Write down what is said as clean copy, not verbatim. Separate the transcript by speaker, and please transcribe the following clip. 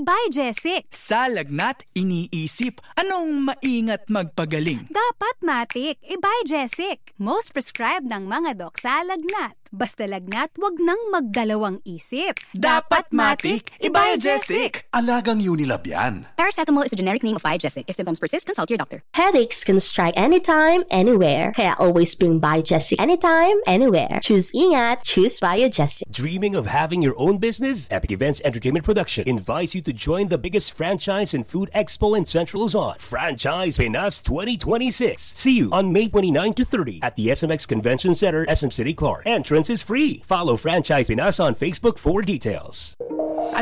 Speaker 1: Ibigesic.
Speaker 2: Sa lagnat, iniisip, anong maingat magpagaling?
Speaker 1: Dapat Matic, Ibigesic. Most prescribed ng mga dok sa lagnat. Basta lagnat, wag nang magdalawang isip.
Speaker 2: Dapat Matic, Ibigesic.
Speaker 3: Alagang Unilab yan.
Speaker 4: Paracetamol is a generic name of Ibigesic. If symptoms persist, consult your doctor.
Speaker 5: Headaches can strike anytime, anywhere. Kaya always bring Biogesic anytime, anywhere. Choose Ingat, choose Biogesic.
Speaker 6: Dreaming of having your own business? Epic Events Entertainment Production invites you to join the biggest franchise and food expo in Central Luzon, Franchise Pinas 2026. See you on May 29 to 30 at the SMX Convention Center, SM City Clark. Entrance is free. Follow Franchise Pinas on Facebook for details.